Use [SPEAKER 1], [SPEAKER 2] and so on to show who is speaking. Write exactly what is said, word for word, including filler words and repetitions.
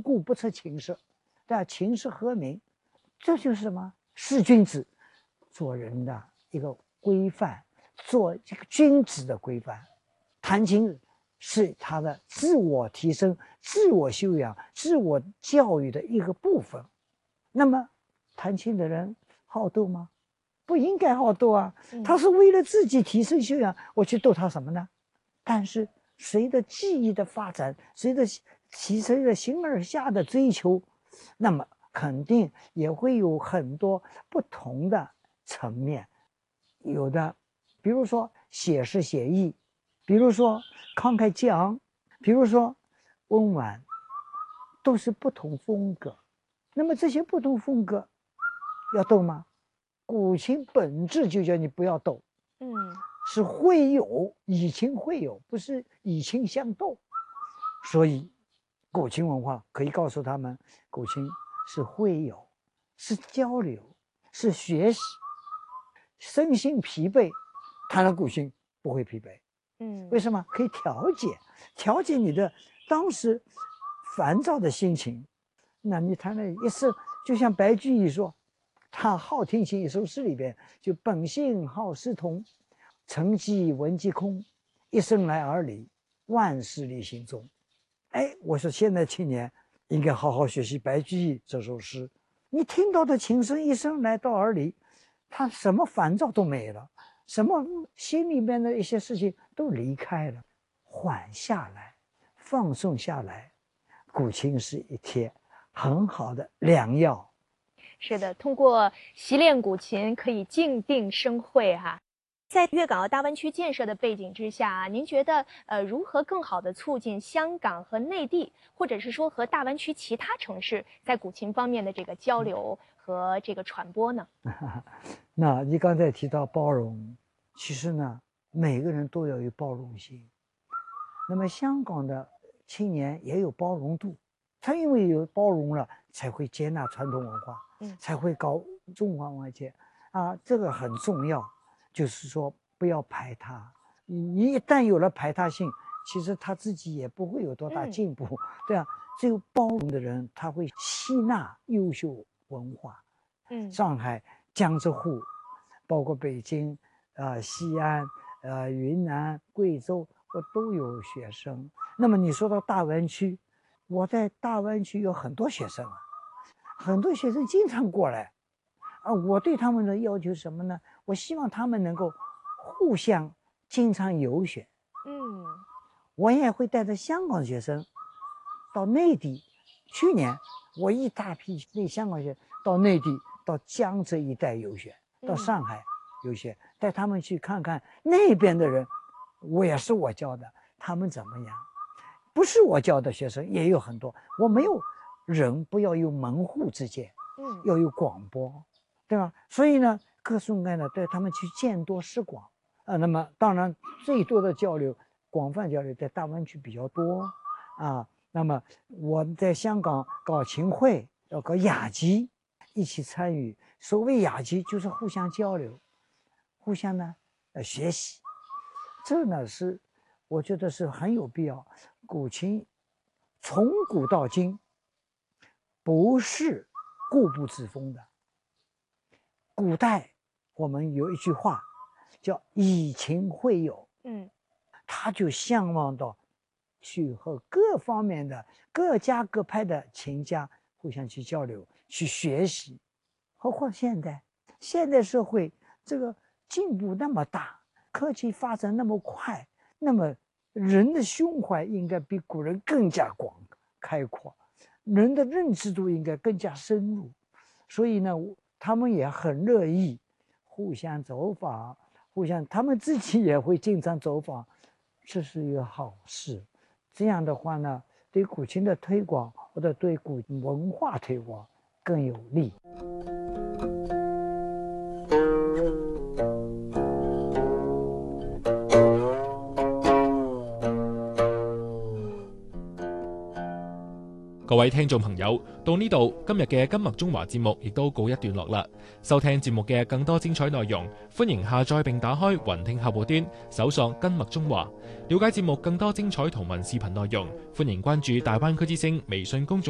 [SPEAKER 1] 故不测琴瑟，对吧？琴瑟和鸣，这就是什么？是君子做人的一个规范，做这个君子的规范。弹琴是他的自我提升、自我修养、自我教育的一个部分。那么，弹琴的人好斗吗？不应该好斗啊！他是为了自己提升修养，我去斗他什么呢？但是随着技艺的发展，随着提升的形而下的追求，那么肯定也会有很多不同的层面。有的，比如说写诗写意，比如说慷慨激昂，比如说温婉，都是不同风格。那么这些不同风格要斗吗？古琴本质就叫你不要斗，
[SPEAKER 2] 嗯，
[SPEAKER 1] 是会友，以琴会友，不是以琴相斗。所以古琴文化可以告诉他们，古琴是会友，是交流，是学习。身心疲惫，弹了古琴不会疲惫。
[SPEAKER 2] 嗯，
[SPEAKER 1] 为什么？可以调节，调节你的当时烦躁的心情。那你弹了一首，就像白居易说，他《好听琴》一首诗里边，就本性好诗同，沉寂闻即空，一生来而立，万事立心中。哎，我说现在青年应该好好学习白居易这首诗。你听到的琴声一生来到而离，他什么烦躁都没了，什么心里面的一些事情都离开了，缓下来，放松下来。古琴是一帖很好的良药。
[SPEAKER 2] 是的，通过习练古琴可以静定生慧哈。在粤港澳大湾区建设的背景之下，您觉得呃如何更好地促进香港和内地，或者是说和大湾区其他城市在古琴方面的这个交流和这个传播呢？
[SPEAKER 1] 那你刚才提到包容，其实呢，每个人都要有包容心。那么香港的青年也有包容度，他因为有包容了，才会接纳传统文化，
[SPEAKER 2] 嗯，
[SPEAKER 1] 才会搞中华外界啊，这个很重要。就是说不要排他，你一旦有了排他性，其实他自己也不会有多大进步，嗯、对啊。只有包容的人，他会吸纳优秀文化。
[SPEAKER 2] 嗯，
[SPEAKER 1] 上海、江浙沪，包括北京、呃西安、呃云南、贵州，我都有学生。那么你说到大湾区，我在大湾区有很多学生啊，很多学生经常过来。啊，我对他们的要求是什么呢？我希望他们能够互相经常游学。
[SPEAKER 2] 嗯，
[SPEAKER 1] 我也会带着香港学生到内地。去年我一大批那香港学生到内地，到江浙一带游学，到上海游学，带他们去看看那边的人，我也是我教的，他们怎么样？不是我教的学生也有很多。我没有人不要有门户之见，
[SPEAKER 2] 嗯，
[SPEAKER 1] 要有广播。对吧？所以呢，各种各样的带他们去见多识广，啊，那么当然最多的交流、广泛交流在大湾区比较多，啊，那么我在香港搞琴会，要搞雅集，一起参与。所谓雅集就是互相交流，互相呢呃学习，这呢是我觉得是很有必要。古琴从古到今不是固步自封的。古代我们有一句话叫以琴会友，
[SPEAKER 2] 嗯，
[SPEAKER 1] 他就向往到去和各方面的各家各派的琴家互相去交流去学习。何况现代现代社会这个进步那么大，科技发展那么快，那么人的胸怀应该比古人更加广开阔，人的认知度应该更加深入。所以呢，他们也很乐意互相走访，互相他们自己也会经常走访，这是一个好事。这样的话呢，对古琴的推广或者对古文化推广更有利。
[SPEAKER 3] 各位聽眾朋友，到呢度今日嘅金麥中華節目亦都告一段落啦。收聽節目嘅更多精彩內容，歡迎下載並打開雲聽客戶端，搜索金麥中華，了解節目更多精彩圖文視頻內容。歡迎關注大灣區之聲微信公眾